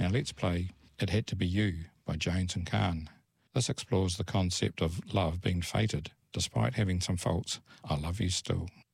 Now let's play It Had to Be You by Jones and Kahn. This explores the concept of love being fated. Despite having some faults, I love you still.